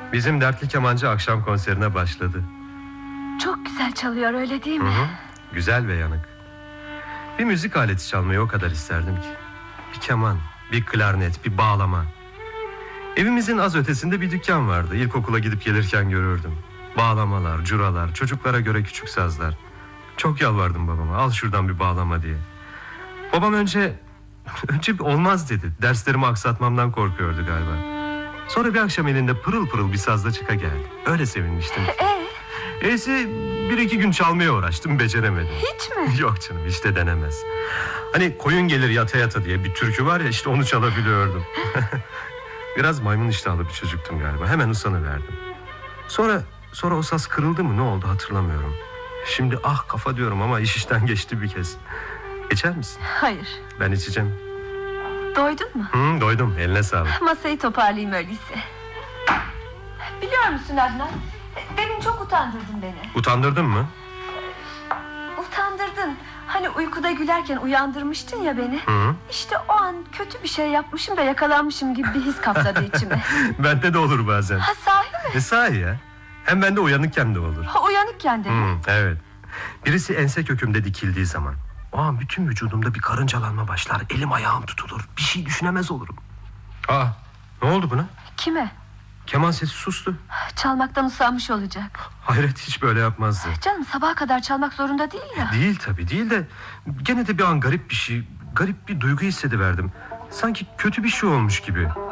Bizim dertli kemancı akşam konserine başladı. Çok güzel çalıyor, öyle değil mi? Hı. Güzel ve yanık. Bir müzik aleti çalmayı o kadar isterdim ki. Bir keman, bir klarnet, bir bağlama. Evimizin az ötesinde bir dükkan vardı. İlkokula gidip gelirken görürdüm. Bağlamalar, curalar, çocuklara göre küçük sazlar. Çok yalvardım babama, al şuradan bir bağlama diye. Babam önce olmaz dedi. Derslerimi aksatmamdan korkuyordu galiba. Sonra bir akşam elinde pırıl pırıl bir sazla çıka geldi. Öyle sevinmiştim ki. Eysi bir iki gün çalmaya uğraştım, beceremedim. Hiç mi? Yok canım, hiç de denemez. Hani koyun gelir yata yata diye bir türkü var ya, işte onu çalabiliyordum. Biraz maymun iştahlı bir çocuktum galiba. Hemen usanıverdim. Sonra o saz kırıldı mı, ne oldu hatırlamıyorum. Şimdi ah kafa diyorum ama iş işten geçti bir kez. İçer misin? Hayır. Ben içeceğim. Doydun mu? Doydum, eline sağlık. Masayı toparlayayım öyleyse. Biliyor musun Adnan? Demin çok utandırdın beni. Utandırdın mı? Utandırdın. Hani uykuda gülerken uyandırmıştın ya beni. Hı. İşte o an kötü bir şey yapmışım da yakalanmışım gibi bir his kapladı içime. Bende de olur bazen. Ha, sahi mi? Sahi ya. Hem bende uyanıkken de olur. Ha, uyanıkken de mi? Evet. Birisi ense kökümde dikildiği zaman, o an bütün vücudumda bir karıncalanma başlar. Elim ayağım tutulur. Bir şey düşünemez olurum. Ne oldu buna? Kime? Keman sesi sustu. Çalmaktan usanmış olacak. Hayret, hiç böyle yapmazdı. Canım sabaha kadar çalmak zorunda değil ya. Değil tabii, değil de gene de bir an garip bir duygu hissediverdim. Sanki kötü bir şey olmuş gibi.